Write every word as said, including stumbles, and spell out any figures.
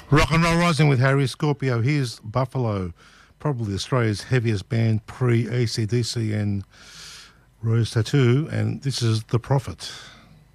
Rock and Roll Rising with Harry Scorpio. Here's Buffalo, probably Australia's heaviest band pre-A C D C and Rose Tattoo, and this is The Prophet.